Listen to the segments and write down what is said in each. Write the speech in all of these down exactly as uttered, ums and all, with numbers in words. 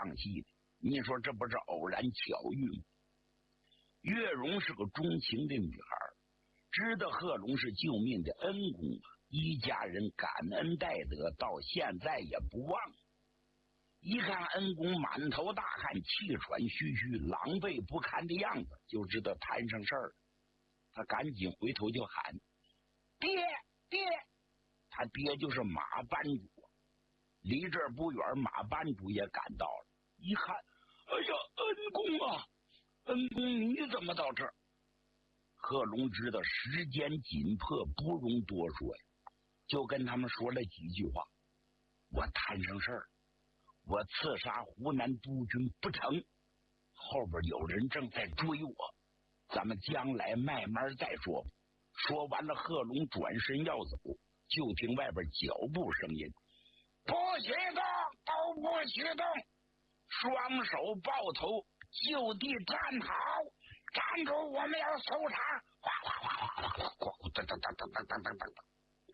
唱戏的。你说这不是偶然巧遇吗？月容是个钟情的女孩，知道贺龙是救命的恩公啊，一家人感恩戴德，到现在也不忘。一看恩公满头大汗，气喘吁吁，狼狈不堪的样子，就知道摊上事儿了。他赶紧回头就喊：“爹爹！”他爹就是马班主，离这儿不远，马班主也赶到了。一看，哎呀，恩公啊，恩公你怎么到这儿？贺龙知道时间紧迫，不容多说呀，就跟他们说了几句话：“我摊上事儿，我刺杀湖南督军不成，后边有人正在追我，咱们将来慢慢再说吧。”说完了，贺龙转身要走，就听外边脚步声音：“不许动，都不许动！双手抱头，就地站好，站住！我们要搜查！”哗哗哗哗哗哗哗，噔噔噔噔噔噔噔噔。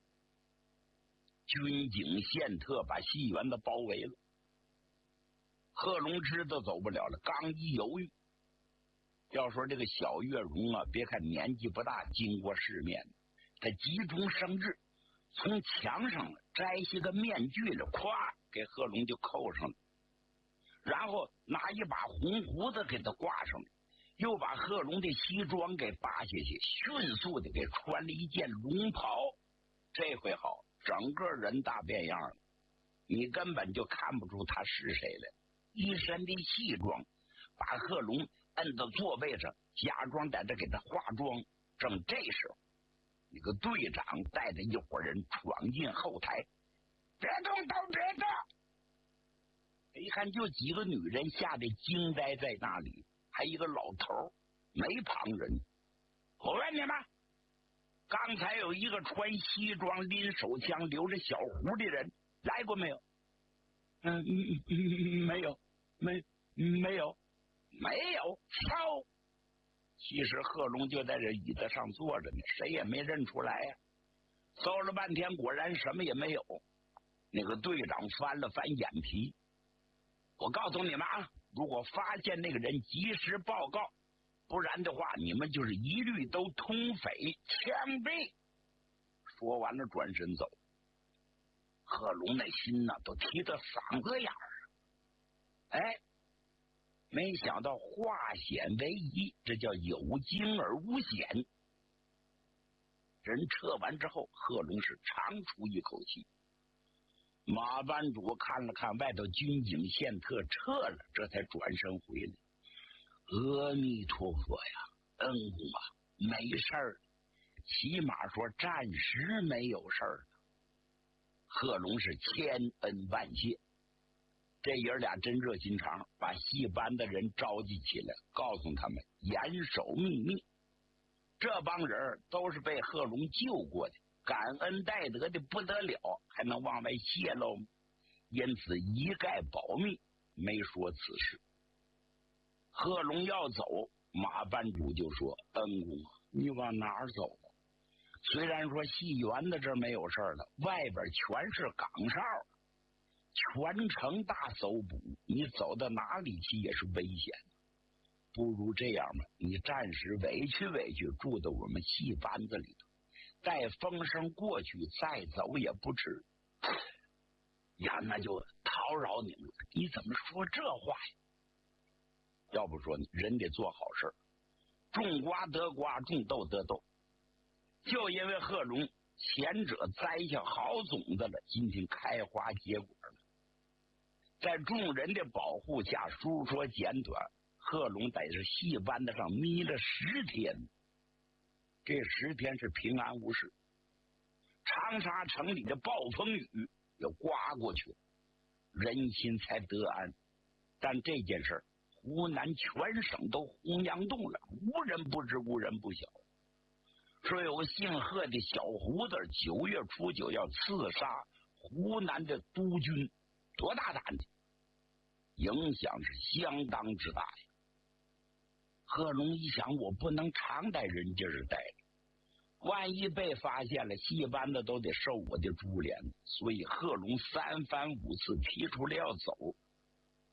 军警宪特把戏园子包围了。贺龙知道走不了了，刚一犹豫。要说这个小月容啊，别看年纪不大，经过世面，他急中生智，从墙上摘下个面具了，咵给贺龙就扣上了，然后拿一把红胡子给他挂上了，又把贺龙的西装给扒下去，迅速的给穿了一件龙袍。这回好，整个人大变样了，你根本就看不出他是谁来。一身的西装，把贺龙摁到座位上，假装在这给他化妆。正这时候，一个队长带着一伙人闯进后台：“别动，都别动！”一看就几个女人，吓得惊呆在那里，还一个老头，没旁人。我问你们，刚才有一个穿西装、拎手枪、留着小胡的人来过没有？嗯，没有，没没有，没有。操！其实贺龙就在这椅子上坐着呢，谁也没认出来呀、啊。搜了半天，果然什么也没有。那个队长翻了翻眼皮：“我告诉你们啊，如果发现那个人，及时报告，不然的话，你们就是一律都通匪枪毙。”说完了，转身走。贺龙那心呢，都提到嗓子眼儿。哎，没想到化险为夷，这叫有惊而无险。人撤完之后，贺龙是长出一口气。马班主看了看外头军警宪特撤了，这才转身回来。阿弥陀佛呀，恩公啊，没事儿，起码说暂时没有事儿。贺龙是千恩万谢。这爷俩真热心肠，把戏班的人召集起来，告诉他们严守秘密。这帮人都是被贺龙救过的，感恩戴德的不得了，还能往外泄露吗？因此一概保密，没说此事。贺龙要走，马班主就说：“恩公，你往哪儿走？虽然说戏园子这儿没有事了，外边全是岗哨，全城大搜捕，你走到哪里去也是危险的。不如这样吧，你暂时委屈委屈，住到我们戏班子里头，待风声过去再走也不迟。”呀，那就叨扰你们了。你怎么说这话呀？要不说人得做好事，种瓜得瓜，种豆得豆。就因为贺龙前者栽下好种子了，今天开花结果了。在众人的保护下，书说简短，贺龙在这戏班子上眯了十天，这十天是平安无事。长沙城里的暴风雨又刮过去了，人心才得安。但这件事湖南全省都轰扬动了，无人不知，无人不晓。说有个姓贺的小胡子，九月初九要刺杀湖南的督军，多大胆的，影响是相当之大呀。贺龙一想，我不能常在人家这待着，万一被发现了，戏班子都得受我的株连。所以贺龙三番五次提出来要走。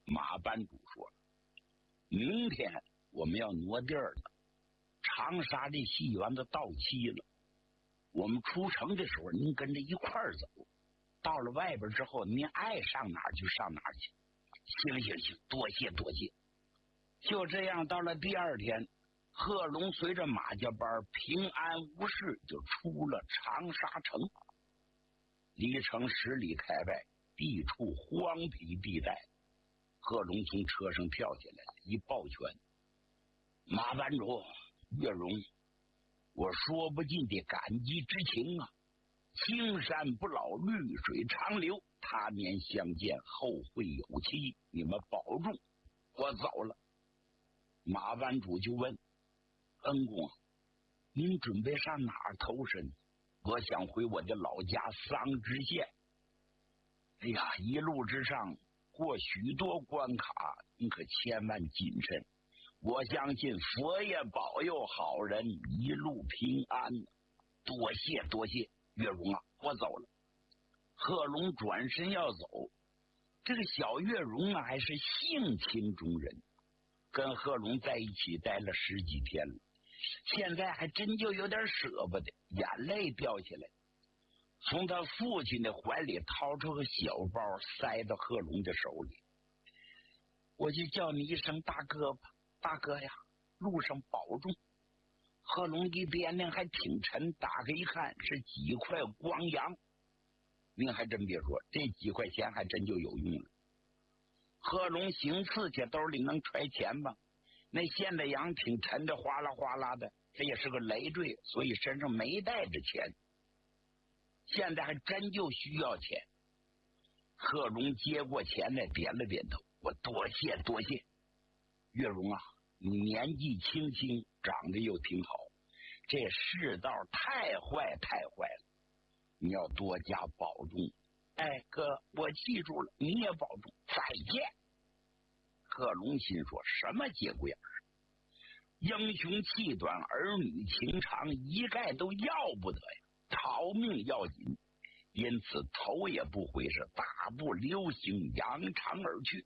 马班主说了，明天我们要挪地儿了，长沙这戏园子到期了，我们出城的时候您跟着一块儿走，到了外边之后您爱上哪儿就上哪儿去。行行行，多谢多谢。就这样，到了第二天，贺龙随着马家班平安无事就出了长沙城，离城十里开外，地处荒僻地带。贺龙从车上跳下来，一抱拳：“马班主，岳荣，我说不尽的感激之情啊！青山不老，绿水长流，他年相见，后会有期。你们保重，我走了。”马班主就问：“恩公，您准备上哪儿投身？”“我想回我的老家桑植县。”“哎呀，一路之上过许多关卡，你可千万谨慎。我相信佛爷保佑好人一路平安。”“多谢多谢，岳荣啊，我走了。”贺龙转身要走，这个小岳荣啊，还是性情中人，跟贺龙在一起待了十几天了，现在还真就有点舍不得，眼泪掉下来，从他父亲的怀里掏出个小包，塞到贺龙的手里。“我就叫你一声大哥吧，大哥呀，路上保重。”贺龙一掂量还挺沉，打开一看是几块光洋，您还真别说，这几块钱还真就有用了。贺龙行刺去，兜里能揣钱吧？那现在羊挺沉的，哗啦哗啦的，这也是个累赘，所以身上没带着钱。现在还真就需要钱。贺龙接过钱来，点了点头：“我多谢多谢。岳荣啊，你年纪轻轻，长得又挺好，这世道太坏太坏了，你要多加保重。”“哎，哥，我记住了，你也保重，再见。”贺龙心说：“什么节骨眼儿，英雄气短，儿女情长，一概都要不得呀！逃命要紧。”因此头也不回，是大步流星，扬长而去。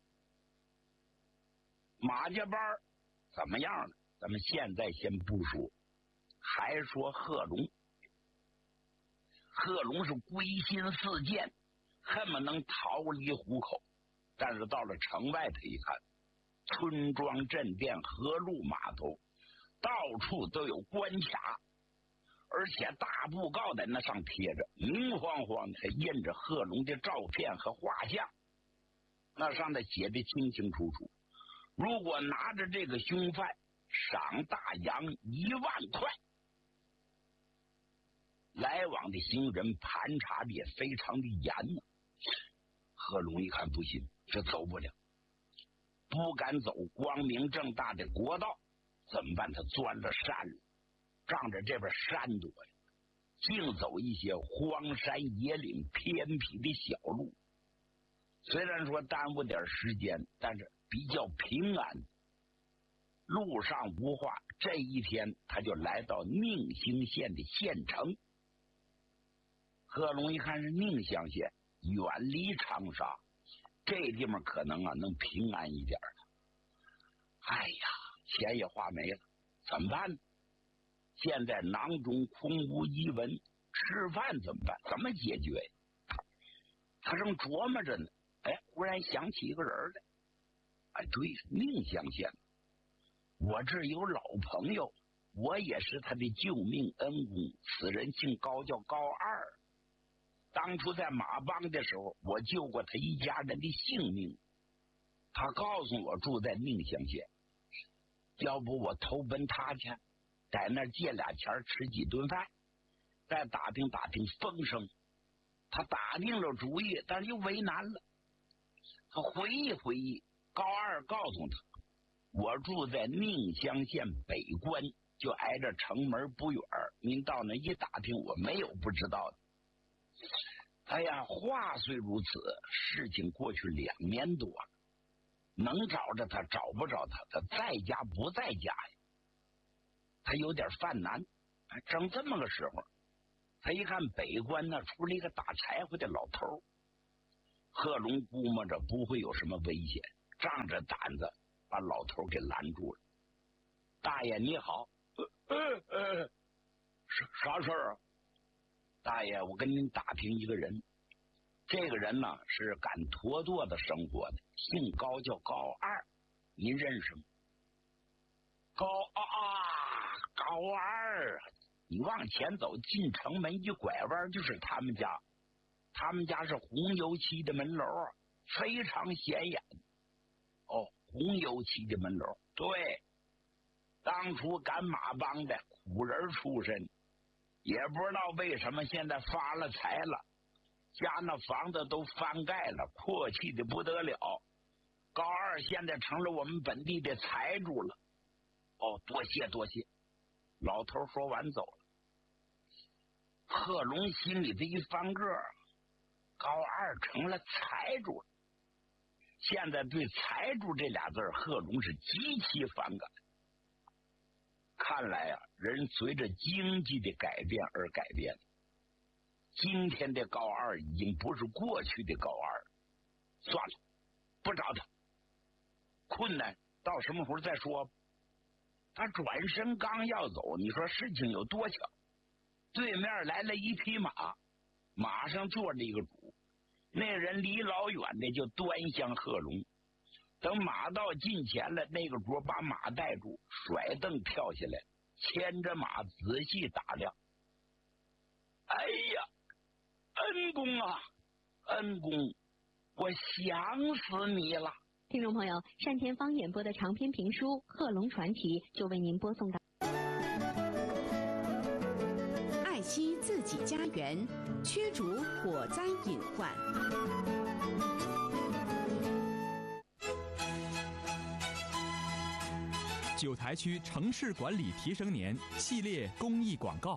马家班怎么样呢？咱们现在先不说，还说贺龙。贺龙是归心似箭，恨不能逃离虎口，但是到了城外，他一看，村庄镇店、河路码头，到处都有关卡，而且大布告在那上贴着，明晃晃的，还印着贺龙的照片和画像，那上头写的清清楚楚，如果拿着这个凶犯，赏大洋一万块。来往的行人盘查的也非常的严呢。贺龙一看不行，这走不了，不敢走光明正大的国道，怎么办？他钻了山了，仗着这边山多呀，净走一些荒山野岭偏僻的小路。虽然说耽误点时间，但是比较平安，路上无话。这一天他就来到宁兴县的县城。贺龙一看是宁乡县，远离长沙，这地方可能啊能平安一点了。哎呀，钱也花没了，怎么办呢？现在囊中空无一文，吃饭怎么办？怎么解决呀？他正琢磨着呢，哎，忽然想起一个人来。哎，对，宁乡县，我这儿有老朋友，我也是他的救命恩公，此人姓高，叫高二。当初在马帮的时候，我救过他一家人的性命。他告诉我住在宁乡县，要不我投奔他去，在那儿借俩钱吃几顿饭，再打听打听风声。他打定了主意，但是又为难了。他回忆回忆，高二告诉他，我住在宁乡县北关，就挨着城门不远，您到那一打听，我没有不知道的。哎呀，话虽如此，事情过去两年多了，能找着他找不着他，他在家不在家呀？他有点犯难。正这么个时候，他一看北关那出了一个打柴火的老头。贺龙估摸着不会有什么危险， 仗着胆子把老头给拦住了。大爷你好，呃呃呃，啥啥事儿啊？大爷，我跟您打听一个人，这个人呢是赶驼垛的生活的，姓高，叫高二，您认识吗？高啊啊，高二，你往前走，进城门一拐弯就是他们家，他们家是红油漆的门楼，非常显眼。哦，红油漆的门楼，对，当初赶马帮的苦人出身，也不知道为什么现在发了财了，家那房子都翻盖了，阔气的不得了。高二现在成了我们本地的财主了。哦，多谢多谢。老头说完走了。贺龙心里这一翻个，高二成了财主了。现在对财主这俩字儿，贺龙是极其反感。看来啊，人随着经济的改变而改变。今天的高二已经不是过去的高二，算了，不找他。困难到什么时候再说。他转身刚要走，你说事情有多巧？对面来了一匹马，马上坐着一个主，那人离老远的就端详贺龙。等马到近前了，那个主把马带住，甩蹬跳下来，牵着马仔细打量。哎呀，恩公啊，恩公，我想死你了。 听众朋友，单田芳演播的长篇评书《贺龙传奇》就为您播送到。 爱惜自己家园，驱逐火灾隐患。 九台区城市管理提升年系列公益广告。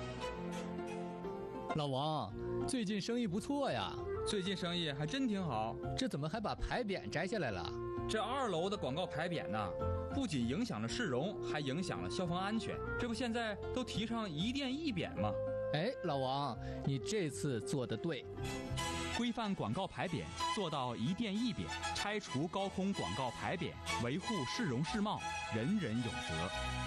老王，最近生意不错呀。 最近生意还真挺好。 这怎么还把牌匾摘下来了？ 这二楼的广告牌匾呢，不仅影响了市容，还影响了消防安全。这不现在都提倡一店一匾吗？ 哎，老王，你这次做得对。 规范广告牌匾，做到一店一匾，拆除高空广告牌匾，维护市容市貌，人人有责。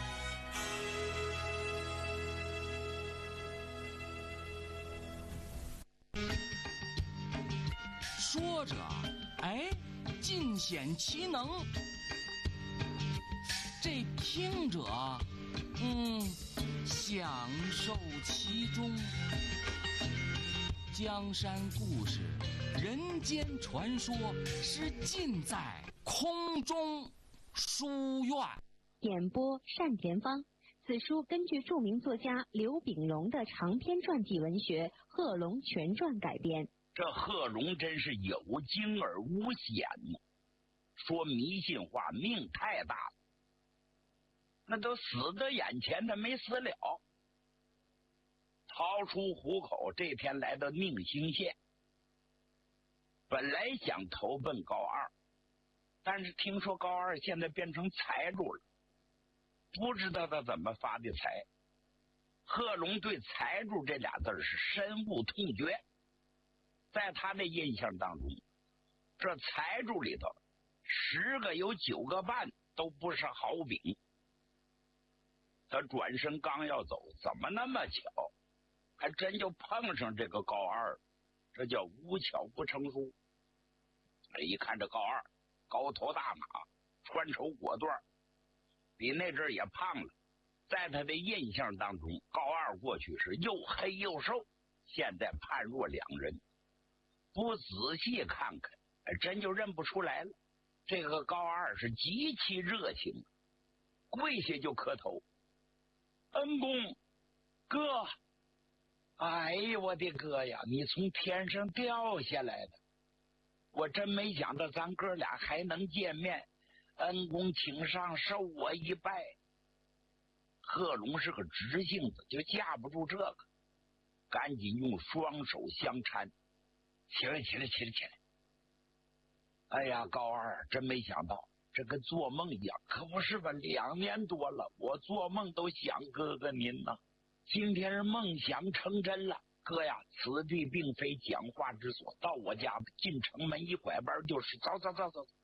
说着，哎，尽显其能；这听者，嗯，享受其中。江山故事、人间传说，是尽在空中书院。 演播单田芳。此书根据著名作家刘秉荣的长篇传记文学《贺龙全传》改编。 这贺龙真是有惊而无险呢，说迷信话命太大了，那都死在眼前，他没死了。逃出虎口，这天来到宁兴县，本来想投奔高二，但是听说高二现在变成财主了，不知道他怎么发的财。贺龙对财主这俩字是深恶痛绝，在他的印象当中，这财主里头十个有九个半都不是好饼。他转身刚要走，怎么那么巧，还真就碰上这个高二，这叫无巧不成书。一看这高二高头大马，穿绸裹缎，比那阵儿也胖了。在他的印象当中，高二过去是又黑又瘦，现在判若两人。不仔细看看，真就认不出来了。这个高二是极其热情，跪下就磕头：“恩公，哥，哎呀，我的哥呀，你从天上掉下来的，我真没想到咱哥俩还能见面，恩公请上，受我一拜。”贺龙是个直性子，就架不住这个，赶紧用双手相搀。起来起来起来起来！哎呀，高二真没想到，这跟做梦一样，可不是吧？两年多了，我做梦都想哥哥您呢。今天是梦想成真了，哥呀，此地并非讲话之所，到我家进城门一拐弯就是，走走走走。